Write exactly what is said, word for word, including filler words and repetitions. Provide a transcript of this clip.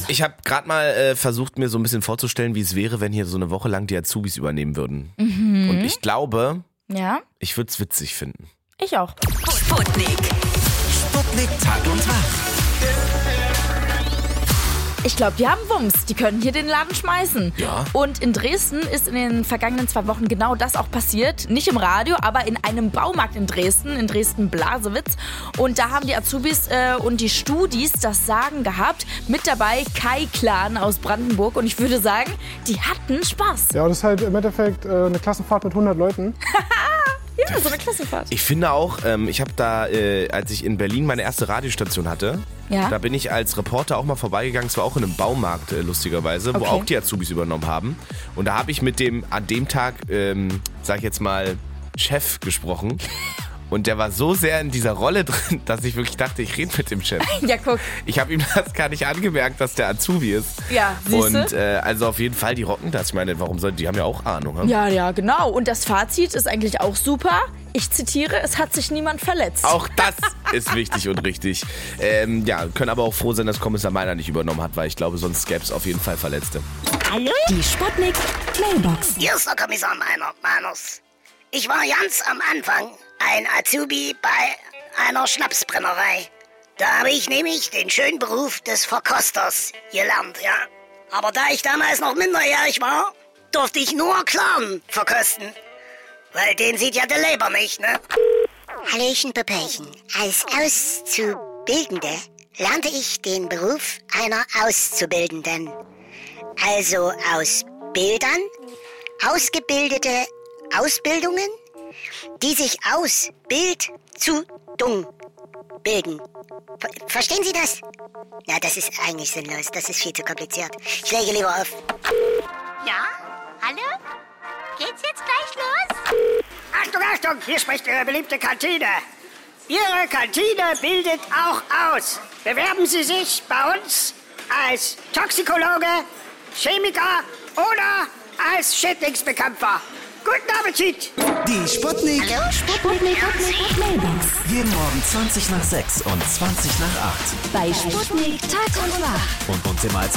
Ich habe gerade mal äh, versucht, mir so ein bisschen vorzustellen, wie es wäre, wenn hier so eine Woche lang die Azubis übernehmen würden. Mhm. Und ich glaube, Ja, ich würde es witzig finden. ich auch. Sputnik. Sputnik Tag und Tag. Ich glaube, die haben Wumms. Die können hier den Laden schmeißen. Ja. Und in Dresden ist in den vergangenen zwei Wochen genau das auch passiert. Nicht im Radio, aber in einem Baumarkt in Dresden, in Dresden-Blasewitz. Und da haben die Azubis äh, und die Studis das Sagen gehabt. Mit dabei Kai Klan aus Brandenburg. Und ich würde sagen, die hatten Spaß. Ja, das ist halt im Endeffekt äh, eine Klassenfahrt mit hundert Leuten. Ja, so eine Klassenfahrt. Ich finde auch, ähm, ich habe da, äh, als ich in Berlin meine erste Radiostation hatte, Ja. da bin ich als Reporter auch mal vorbeigegangen. Es war auch in einem Baumarkt, äh, lustigerweise, wo Okay. auch die Azubis übernommen haben. Und da habe ich mit dem an dem Tag, ähm, sag ich jetzt mal, Chef gesprochen. Und der war so sehr in dieser Rolle drin, dass ich wirklich dachte, ich rede mit dem Chef. Ja, guck. Ich habe ihm das gar nicht angemerkt, dass der Azubi ist. Ja, siehste? Und äh, also auf jeden Fall, die rocken das. Ich meine, warum soll die haben ja auch Ahnung. Ne? Ja, ja, genau. Und das Fazit ist eigentlich auch super. Ich zitiere, es hat sich niemand verletzt. Auch das ist wichtig und richtig. Ähm, ja, können aber auch froh sein, dass Kommissar Meiner nicht übernommen hat, weil ich glaube, sonst gäbe es auf jeden Fall Verletzte. Hallo? Die Sputnik Mailbox. Hier ist der Kommissar Meiner, Meiners. Ich war ganz am Anfang ein Azubi bei einer Schnapsbrennerei. Da habe ich nämlich den schönen Beruf des Verkosters gelernt, ja. Aber da ich damals noch minderjährig war, durfte ich nur Clown verkosten. Weil den sieht ja der Leber nicht, ne? Hallöchen, Pepperchen. Als Auszubildende lernte ich den Beruf einer Auszubildenden. Also aus Bildern, ausgebildete Ausbildungen, die sich aus Bild zu Dung bilden. Ver Verstehen Sie das? Na, das ist eigentlich sinnlos. Das ist viel zu kompliziert. Ich lege lieber auf. Ja? Hallo? Geht's jetzt gleich los? Achtung, Achtung, hier spricht Ihre beliebte Kantine. Ihre Kantine bildet auch aus. Bewerben Sie sich bei uns als Toxikologe, Chemiker oder als Schädlingsbekämpfer. Guten Appetit! Die Sputnik. Hallo? Sputnik Mailbox. Jeden Morgen zwanzig nach sechs und zwanzig nach acht. Bei Sputnik Tag und Nacht. Und uns immer als